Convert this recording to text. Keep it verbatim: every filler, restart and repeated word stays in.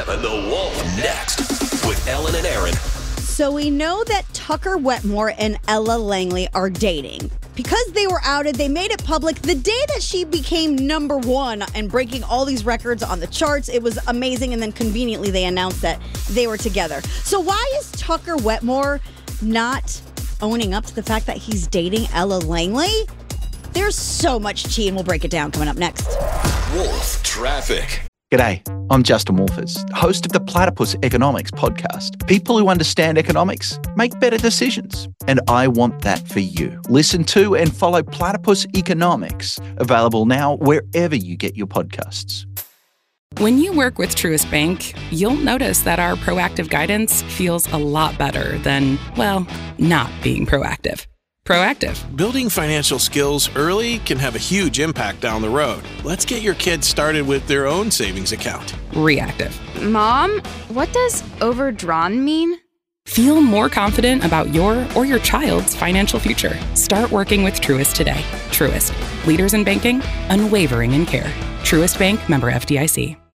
seven The Wolf next with Ellen and Aaron. So we know that Tucker Wetmore and Ella Langley are dating. Because they were outed, they made it public the day that she became number one and breaking all these records on the charts. It was amazing, and then conveniently they announced that they were together. So why is Tucker Wetmore not owning up to the fact that he's dating Ella Langley? There's so much tea, and we'll break it down coming up next. Wolf Traffic. G'day, I'm Justin Wolfers, host of the Platypus Economics podcast. People who understand economics make better decisions, and I want that for you. Listen to and follow Platypus Economics, available now wherever you get your podcasts. When you work with Truist Bank, you'll notice that our proactive guidance feels a lot better than, well, not being proactive. Proactive. Building financial skills early can have a huge impact down the road. Let's get your kids started with their own savings account. Reactive. Mom, what does overdrawn mean? Feel more confident about your or your child's financial future. Start working with Truist today. Truist. Leaders in banking, unwavering in care. Truist Bank, member F D I C.